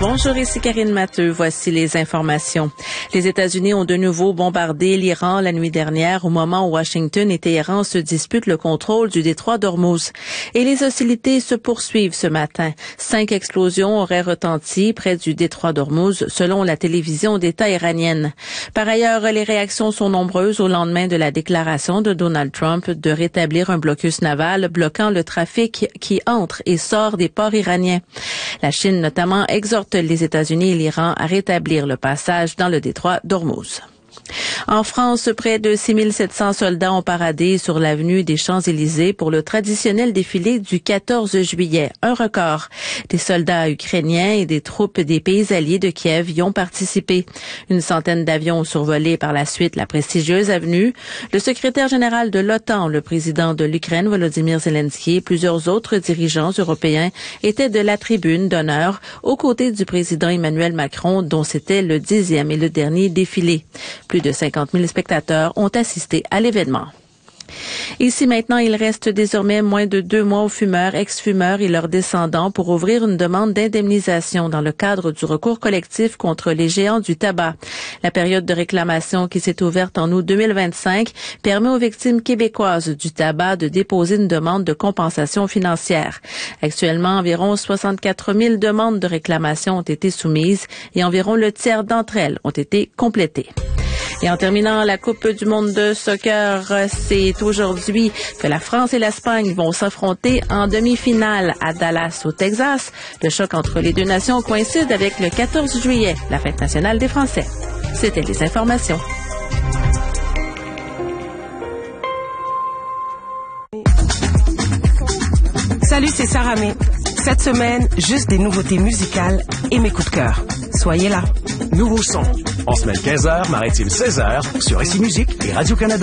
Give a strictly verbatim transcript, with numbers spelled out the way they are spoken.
Bonjour, ici Karine Matteux. Voici les informations. Les États-Unis ont de nouveau bombardé l'Iran la nuit dernière au moment où Washington et Téhéran se disputent le contrôle du détroit d'Ormuz. Et les hostilités se poursuivent ce matin. Cinq explosions auraient retenti près du détroit d'Ormuz, selon la télévision d'État iranienne. Par ailleurs, les réactions sont nombreuses au lendemain de la déclaration de Donald Trump de rétablir un blocus naval bloquant le trafic qui entre et sort des ports iraniens. La Chine, notamment, exhorte les États-Unis et l'Iran à rétablir le passage dans le détroit d'Ormuz. En France, près de six mille sept cents soldats ont paradé sur l'avenue des Champs-Élysées pour le traditionnel défilé du quatorze juillet, un record. Des soldats ukrainiens et des troupes des pays alliés de Kiev y ont participé. Une centaine d'avions ont survolé par la suite la prestigieuse avenue. Le secrétaire général de l'OTAN, le président de l'Ukraine, Volodymyr Zelensky, et plusieurs autres dirigeants européens étaient de la tribune d'honneur aux côtés du président Emmanuel Macron, dont c'était le dixième et le dernier défilé. Plus de cinquante mille spectateurs ont assisté à l'événement. Ici maintenant, il reste désormais moins de deux mois aux fumeurs, ex-fumeurs et leurs descendants pour ouvrir une demande d'indemnisation dans le cadre du recours collectif contre les géants du tabac. La période de réclamation qui s'est ouverte en août deux mille vingt-cinq permet aux victimes québécoises du tabac de déposer une demande de compensation financière. Actuellement, environ soixante-quatre mille demandes de réclamation ont été soumises et environ le tiers d'entre elles ont été complétées. Et en terminant, la Coupe du monde de soccer, c'est aujourd'hui que la France et l'Espagne vont s'affronter en demi-finale à Dallas, au Texas. Le choc entre les deux nations coïncide avec le quatorze juillet, la fête nationale des Français. C'était les informations. Salut, c'est Sarah May. Cette semaine, juste des nouveautés musicales et mes coups de cœur. Soyez là. Nouveau son. En semaine quinze heures, Maritime seize heures, sur Ici Musique et Radio-Canada.